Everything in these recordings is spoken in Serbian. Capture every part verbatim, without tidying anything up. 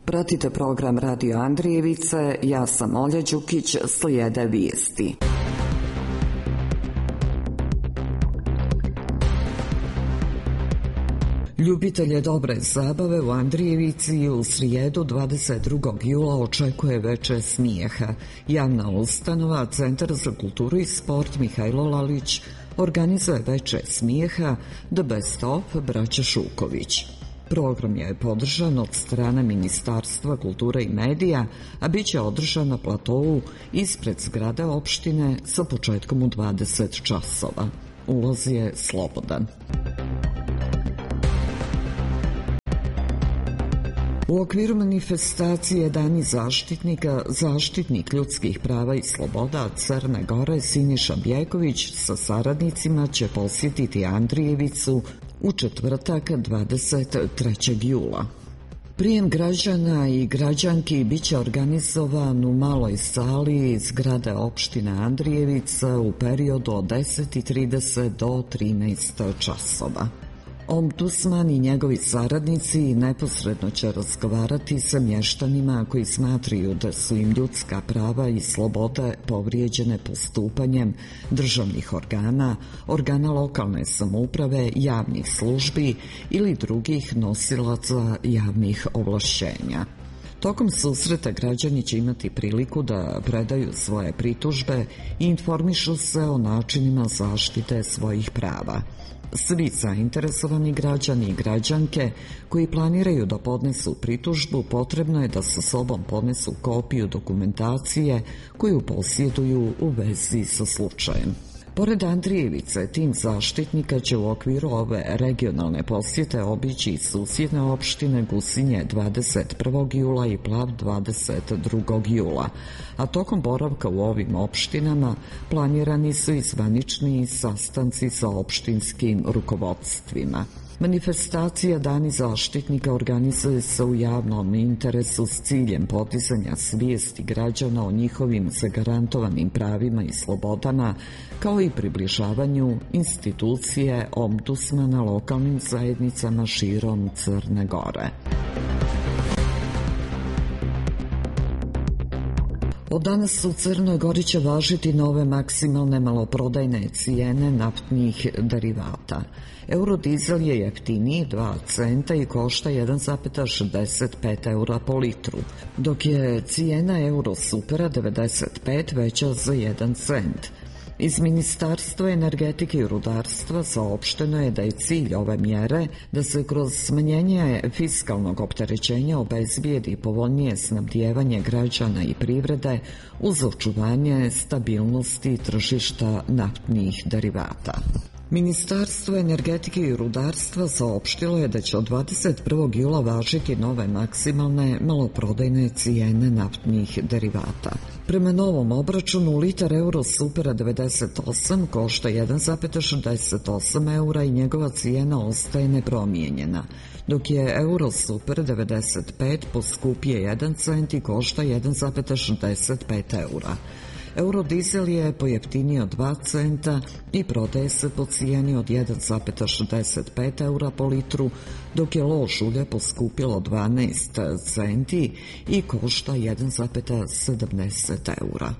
Pratite program Radio Andrijevice, ja sam Olja Đukić, slijede vijesti. Ljubitelje dobre zabave u Andrijevici u srijedu dvadeset drugog jula očekuje veče smijeha. Javna ustanova Centar za kulturu i sport Mihajlo Lalić organizuje veče smijeha The Best of braća Šuković. Program je podržan od strane Ministarstva kulture i medija, a bit će održan na platovu ispred zgrade opštine sa početkom u dvadeset časova. Ulaz je slobodan. U okviru manifestacije Dani zaštitnika, zaštitnik ljudskih prava i sloboda Crne Gore Siniša Bjeković sa saradnicima će posjetiti Andrijevicu u četvrtak dvadeset trećeg jula. Prijem građana i građanki bit će organizovan u maloj sali zgrade opštine Andrijevica u periodu od deset i trideset do trinaest časova. Ombudsman i njegovi saradnici neposredno će razgovarati sa mještanima koji smatraju da su im ljudska prava i slobode povrijeđene postupanjem državnih organa, organa lokalne samouprave, javnih službi ili drugih nosilaca javnih ovlašćenja. Tokom susreta građani će imati priliku da predaju svoje pritužbe i informišu se o načinima zaštite svojih prava. Svi zainteresovani građani i građanke koji planiraju da podnesu pritužbu potrebno je da sa sobom podnesu kopiju dokumentacije koju posjeduju u vezi sa slučajem. Pored Andrijevice, tim zaštitnika će u okviru ove regionalne posjete obići i susjedne opštine Gusinje dvadeset prvog jula i Plav dvadeset drugog jula, a tokom boravka u ovim opštinama planirani su i zvanični sastanci sa opštinskim rukovodstvima. Manifestacija Dani zaštitnika organizuje se u javnom interesu s ciljem podizanja svijesti građana o njihovim zagarantovanim pravima i slobodama, kao i približavanju institucije ombudsmana lokalnim zajednicama širom Crne Gore. Od danas u Crnoj Gori će važiti nove maksimalne maloprodajne cijene naftnih derivata. Eurodizel je jeftiniji dva centa i košta jedan zarez šezdeset pet eura po litru, dok je cijena Eurosupera devedeset pet veća za jedan cent. Iz Ministarstva energetike i rudarstva saopšteno je da je cilj ove mjere da se kroz smanjenje fiskalnog opterećenja obezbijedi povoljnije snabdijevanje građana i privrede uz očuvanje stabilnosti tržišta naftnih derivata. Ministarstvo energetike i rudarstva saopštilo je da će od dvadeset prvog jula važiti nove maksimalne maloprodajne cijene naftnih derivata. Prema novom obračunu, litar Eurosupera devedeset osam košta jedan zarez šezdeset osam eura i njegova cijena ostaje nepromijenjena, dok je Eurosuper devedeset pet poskupije jedan cent i košta jedan zarez šezdeset pet eura. Eurodizel je pojeftinio dva centa i prodaje se po cijeni od jedan zarez šezdeset pet eura po litru, dok je lož ulje poskupilo dvanaest centi i košta jedan zarez sedamdeset eura.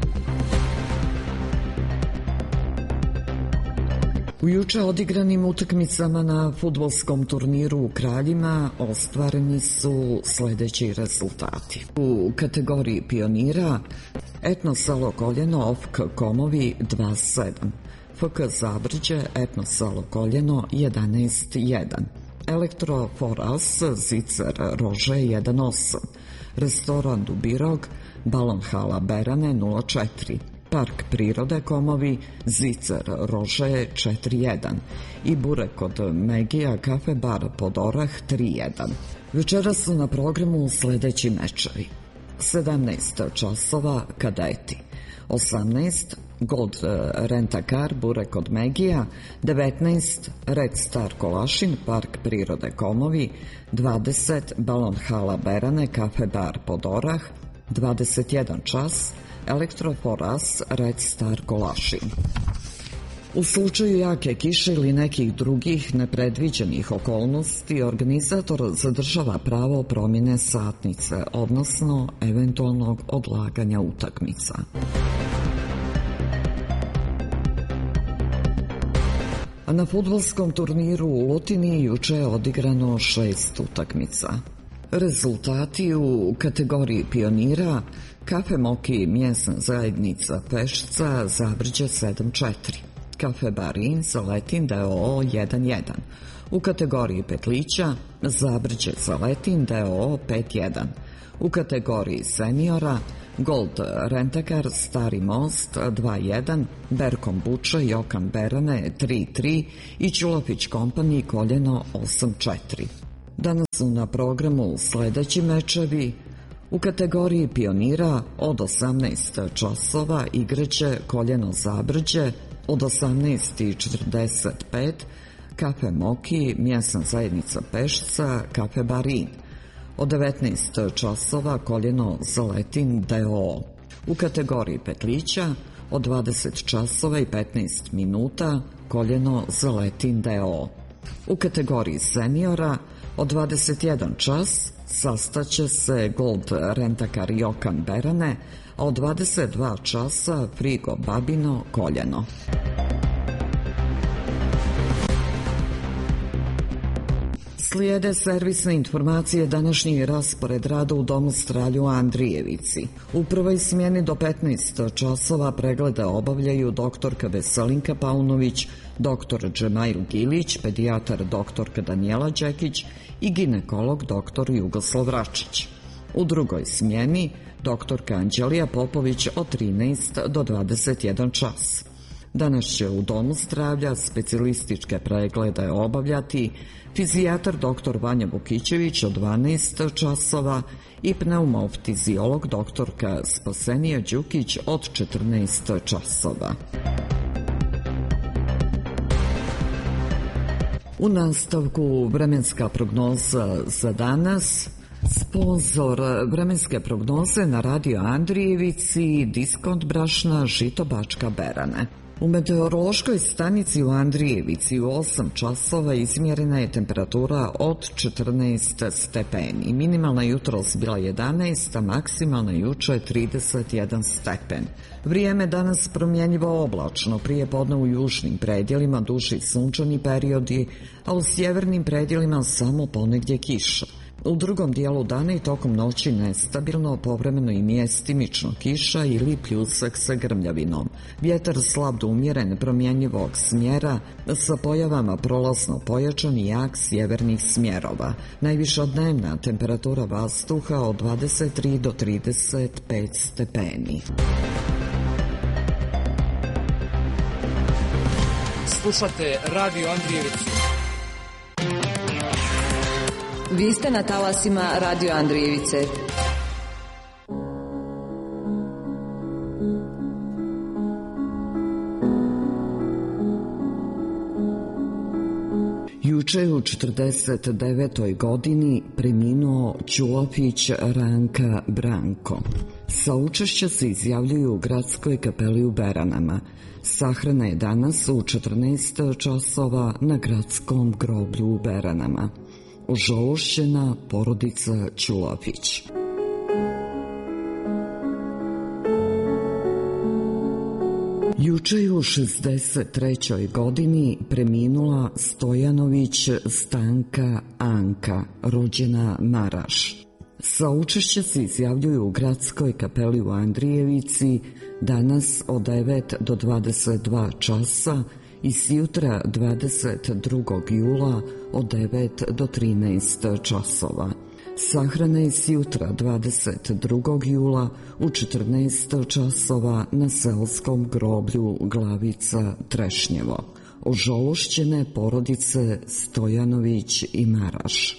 U juče odigranim utakmicama na fudbalskom turniru u Kraljima ostvareni su sljedeći rezultati. U kategoriji pionira Etno Salo Koljeno O F K Komovi dva sedam, F K Zabrđe Etno Salo Koljeno jedanaest jedan, Elektro Foras Zicer Rože jedan osam, Restoran Dubirog Balon Hala Berane nula četiri, Park prirode Komovi Zicer Rože četiri jedan i Bure kod Megija Kafe Bar Podorah tri jedan. Večera su na programu sljedeći mečevi. sedamnaest časova Kadeti, osamnaest Gold Rentakar Bure kod Megija, devetnaest Red Star Kolašin Park prirode Komovi, dvadeset Balon Hala Berane Kafe Bar Podorah, dvadeset jedan čas Elektroforas Red Star Kolašin. U slučaju jake kiše ili nekih drugih nepredviđenih okolnosti, organizator zadržava pravo promjene satnice, odnosno eventualnog odlaganja utakmica. A na fudbalskom turniru u Lutini juče je odigrano šest utakmica. Rezultati u kategoriji pionira: Kafe Moki mjesna zajednica Pešca Zabrđe sedam četiri, Kafe Barin Zaletin d o o jedan jedan, u kategoriji petlića Zabrđe Zaletin d o o pet jedan, u kategoriji seniora Gold Rentakar Stari Most dva jedan, Berkom Buče Jokan Berane tri tri i Ćulapić Kompani Koljeno osam četiri. Danas su na programu sljedeći mečevi. U kategoriji pionira od osamnaest časova igraće Koljeno Zabrđe, od osamnaest četrdeset pet Kafe Moki mjesna zajednica Pešca Kafe Barin, od devetnaest časova Koljeno Zaletin d o o. U kategoriji petlića od dvadeset časova i petnaest minuta Koljeno Zaletin d o o. U kategoriji seniora od dvadeset jedan čas sastaće se Gold Rentakar Jokan Berane, a od dvadeset dva časa Frigo Babino Koljeno. Slijede servisne informacije današnji raspored rada u Domu zdravlja u Andrijevici. U prvoj smjeni do petnaest časova preglede obavljaju doktorka Veselinka Paunović, doktor Džemail Gilić, pedijatar doktorka Danijela Đekić i ginekolog doktor Jugoslav Račić. U drugoj smjeni doktorka Anđelija Popović od trinaest do dvadeset jedan čas. Danas će u Domu zdravlja specijalističke preglede obavljati fizijatar doktor Vanja Vukićević od dvanaest časova i pneumoftiziolog doktorka Spasenija Đukić od četrnaest časova. U nastavku vremenska prognoza za danas. Sponzor vremenske prognoze na Radio Andrijevici, Diskont brašna Žito Bačka Berane. U meteorološkoj stanici u Andrijevici u osam časova izmjerena je temperatura od četrnaest stepeni. Minimalna jutros bila jedanaest, a maksimalna juče trideset jedan stepen. Vrijeme danas promjenjivo oblačno, prije podne u južnim predjelima duži sunčani periodi, a u sjevernim predjelima samo ponegdje kiša. U drugom dijelu dana i tokom noći nestabilno, povremeno i mjestimično kiša ili pljusak sa grmljavinom. Vjetar slab do umjeren promjenjivog smjera sa pojavama prolazno pojačan i jak sjevernih smjerova. Najviša dnevna temperatura vazduha od dvadeset tri do trideset pet stepeni. Slušate Radio Andrijevicu. Vi ste na talasima Radio Andrijevice. Juče je u četrdeset devetoj godini preminuo Ćulapić Ranka Branko. Saučešća se izjavljuju u gradskoj kapeli u Beranama. Sahrana je danas u četrnaest časova na gradskom groblju u Beranama. Ožalošćena porodica Ćulapić. Juče je u šezdeset trećoj godini preminula Stojanović Stanka Anka, rođena Maraš. Saučešća se izjavljuju u gradskoj kapeli u Andrijevici danas od devet do dvadeset dva časa i sjutra dvadeset drugog jula od devet do trinaest časova. Sahrana je sjutra dvadeset drugog jula u četrnaest časova na selskom groblju Glavica Trešnjevo. Ožalošćene porodice Stojanović i Maraš.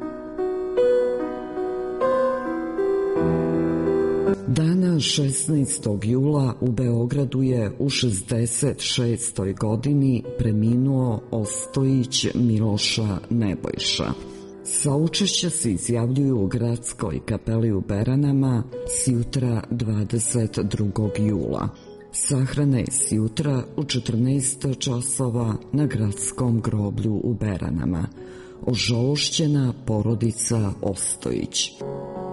Dana šesnaestog jula u Beogradu je u šezdeset šestoj godini preminuo Ostojić Miloša Nebojša. Saučešća se izjavljuju u gradskoj kapeli u Beranama sjutra dvadeset drugog jula. Sahrana je sjutra u četrnaest časova na gradskom groblju u Beranama. Ožalošćena porodica Ostojić.